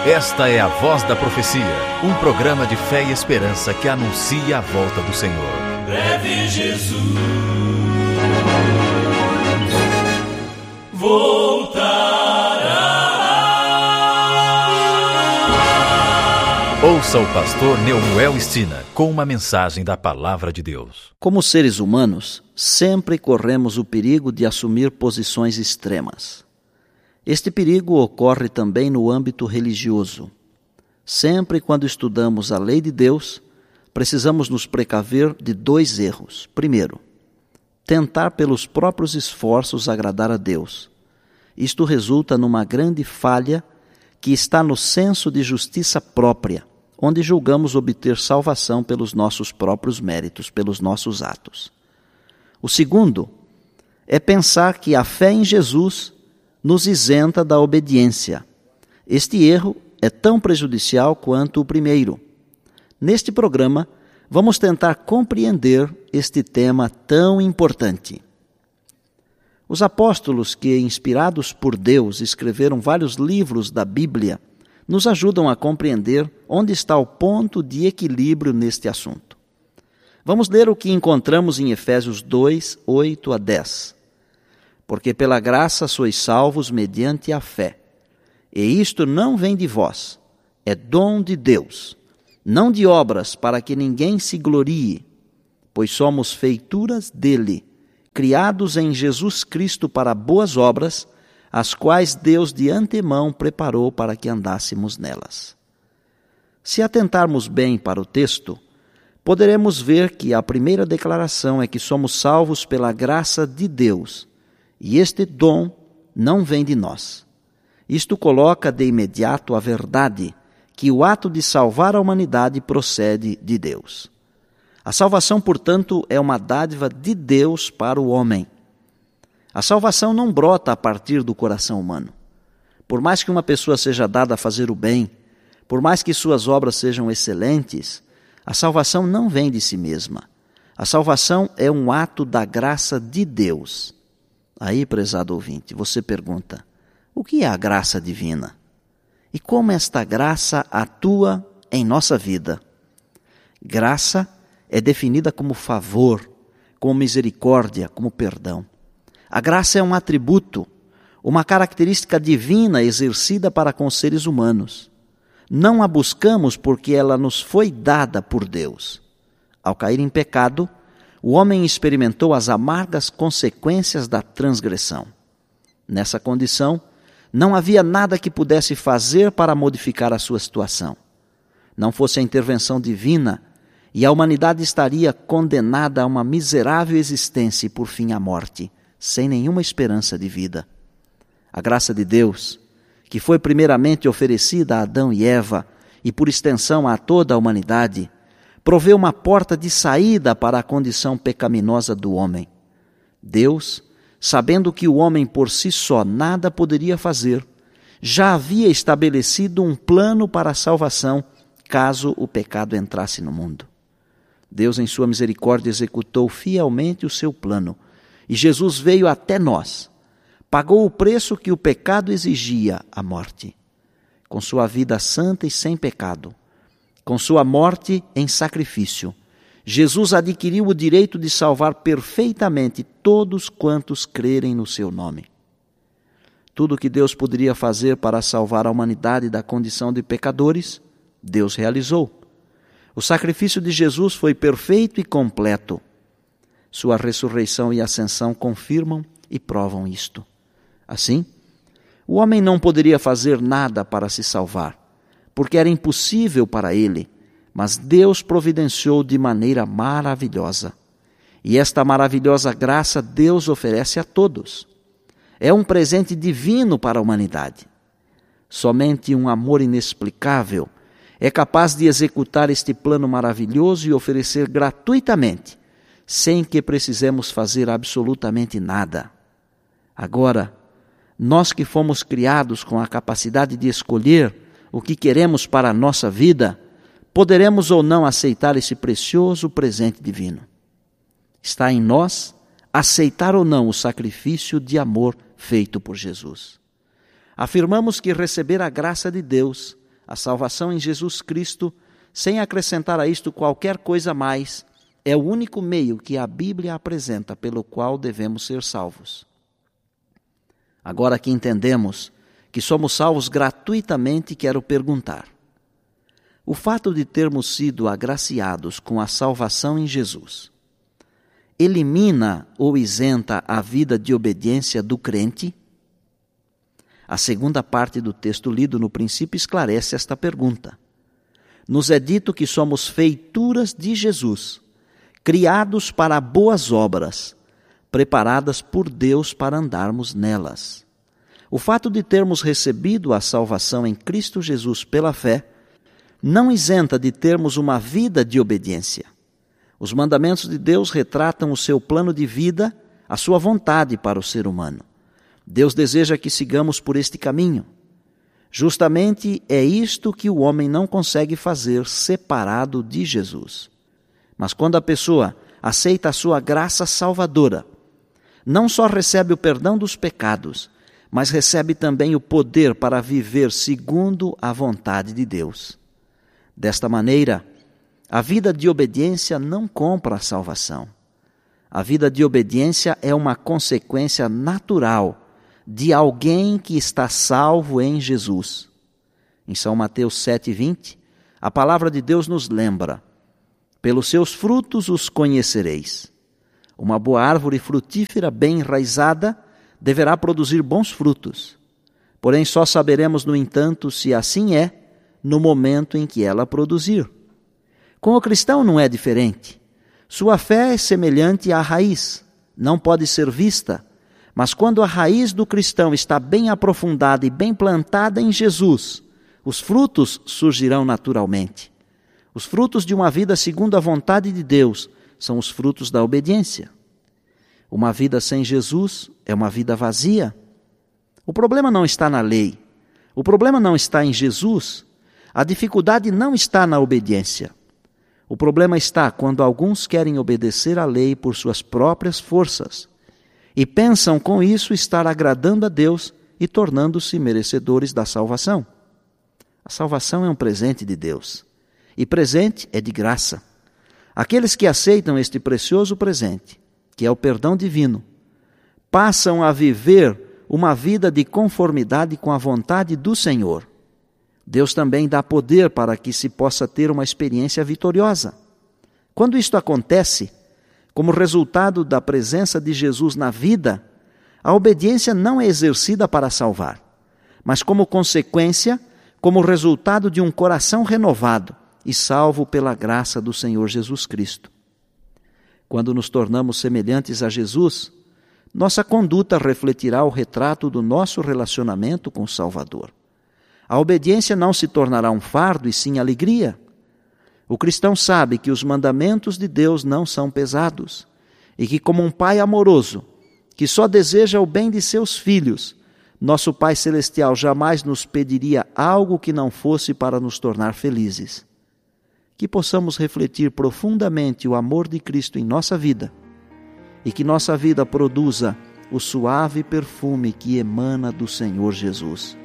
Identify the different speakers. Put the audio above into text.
Speaker 1: Esta é a Voz da Profecia, um programa de fé e esperança que anuncia a volta do Senhor.
Speaker 2: Breve Jesus voltará.
Speaker 1: Ouça o pastor Neumuel Stina com uma mensagem da Palavra de Deus.
Speaker 3: Como seres humanos, sempre corremos o perigo de assumir posições extremas. Este perigo ocorre também no âmbito religioso. Sempre quando estudamos a lei de Deus, precisamos nos precaver de dois erros. Primeiro, tentar pelos próprios esforços agradar a Deus. Isto resulta numa grande falha que está no senso de justiça própria, onde julgamos obter salvação pelos nossos próprios méritos, pelos nossos atos. O segundo é pensar que a fé em Jesus nos isenta da obediência. Este erro é tão prejudicial quanto o primeiro. Neste programa, vamos tentar compreender este tema tão importante. Os apóstolos que, inspirados por Deus, escreveram vários livros da Bíblia, nos ajudam a compreender onde está o ponto de equilíbrio neste assunto. Vamos ler o que encontramos em Efésios 2, 8 a 10. Porque pela graça sois salvos mediante a fé. E isto não vem de vós, é dom de Deus, não de obras para que ninguém se glorie, pois somos feituras dele, criados em Jesus Cristo para boas obras, as quais Deus de antemão preparou para que andássemos nelas. Se atentarmos bem para o texto, poderemos ver que a primeira declaração é que somos salvos pela graça de Deus, e este dom não vem de nós. Isto coloca de imediato a verdade que o ato de salvar a humanidade procede de Deus. A salvação, portanto, é uma dádiva de Deus para o homem. A salvação não brota a partir do coração humano. Por mais que uma pessoa seja dada a fazer o bem, por mais que suas obras sejam excelentes, a salvação não vem de si mesma. A salvação é um ato da graça de Deus. Aí, prezado ouvinte, você pergunta, o que é a graça divina? E como esta graça atua em nossa vida? Graça é definida como favor, como misericórdia, como perdão. A graça é um atributo, uma característica divina exercida para com os seres humanos. Não a buscamos porque ela nos foi dada por Deus. Ao cair em pecado, o homem experimentou as amargas consequências da transgressão. Nessa condição, não havia nada que pudesse fazer para modificar a sua situação. Não fosse a intervenção divina, e a humanidade estaria condenada a uma miserável existência e, por fim, à morte, sem nenhuma esperança de vida. A graça de Deus, que foi primeiramente oferecida a Adão e Eva, e por extensão a toda a humanidade, proveu uma porta de saída para a condição pecaminosa do homem. Deus, sabendo que o homem por si só nada poderia fazer, já havia estabelecido um plano para a salvação caso o pecado entrasse no mundo. Deus, em sua misericórdia, executou fielmente o seu plano, e Jesus veio até nós, pagou o preço que o pecado exigia, a morte. Com sua vida santa e sem pecado, com sua morte em sacrifício, Jesus adquiriu o direito de salvar perfeitamente todos quantos crerem no seu nome. Tudo o que Deus poderia fazer para salvar a humanidade da condição de pecadores, Deus realizou. O sacrifício de Jesus foi perfeito e completo. Sua ressurreição e ascensão confirmam e provam isto. Assim, o homem não poderia fazer nada para se salvar, porque era impossível para ele, mas Deus providenciou de maneira maravilhosa. E esta maravilhosa graça Deus oferece a todos. É um presente divino para a humanidade. Somente um amor inexplicável é capaz de executar este plano maravilhoso e oferecer gratuitamente, sem que precisemos fazer absolutamente nada. Agora, nós que fomos criados com a capacidade de escolher o que queremos para a nossa vida, poderemos ou não aceitar esse precioso presente divino. Está em nós aceitar ou não o sacrifício de amor feito por Jesus. Afirmamos que receber a graça de Deus a salvação em Jesus Cristo, sem acrescentar a isto qualquer coisa mais, é o único meio que a Bíblia apresenta pelo qual devemos ser salvos. Agora que entendemos que somos salvos gratuitamente, quero perguntar: o fato de termos sido agraciados com a salvação em Jesus elimina ou isenta a vida de obediência do crente? A segunda parte do texto lido no princípio esclarece esta pergunta. Nos é dito que somos feituras de Jesus, criados para boas obras, preparadas por Deus para andarmos nelas. O fato de termos recebido a salvação em Cristo Jesus pela fé não isenta de termos uma vida de obediência. Os mandamentos de Deus retratam o seu plano de vida, a sua vontade para o ser humano. Deus deseja que sigamos por este caminho. Justamente é isto que o homem não consegue fazer separado de Jesus. Mas quando a pessoa aceita a sua graça salvadora, não só recebe o perdão dos pecados, mas recebe também o poder para viver segundo a vontade de Deus. Desta maneira, a vida de obediência não compra a salvação. A vida de obediência é uma consequência natural de alguém que está salvo em Jesus. Em São Mateus 7,20, a palavra de Deus nos lembra: pelos seus frutos os conhecereis. Uma boa árvore frutífera bem enraizada deverá produzir bons frutos. Porém, só saberemos, no entanto, se assim é, no momento em que ela produzir. Com o cristão não é diferente. Sua fé é semelhante à raiz, não pode ser vista, mas quando a raiz do cristão está bem aprofundada e bem plantada em Jesus, os frutos surgirão naturalmente. Os frutos de uma vida segundo a vontade de Deus são os frutos da obediência. Uma vida sem Jesus é uma vida vazia. O problema não está na lei. O problema não está em Jesus. A dificuldade não está na obediência. O problema está quando alguns querem obedecer à lei por suas próprias forças e pensam com isso estar agradando a Deus e tornando-se merecedores da salvação. A salvação é um presente de Deus, e presente é de graça. Aqueles que aceitam este precioso presente, que é o perdão divino, passam a viver uma vida de conformidade com a vontade do Senhor. Deus também dá poder para que se possa ter uma experiência vitoriosa. Quando isto acontece, como resultado da presença de Jesus na vida, a obediência não é exercida para salvar, mas como consequência, como resultado de um coração renovado e salvo pela graça do Senhor Jesus Cristo. Quando nos tornamos semelhantes a Jesus, nossa conduta refletirá o retrato do nosso relacionamento com o Salvador. A obediência não se tornará um fardo, e sim alegria. O cristão sabe que os mandamentos de Deus não são pesados e que, como um pai amoroso, que só deseja o bem de seus filhos, nosso Pai Celestial jamais nos pediria algo que não fosse para nos tornar felizes. Que possamos refletir profundamente o amor de Cristo em nossa vida e que nossa vida produza o suave perfume que emana do Senhor Jesus.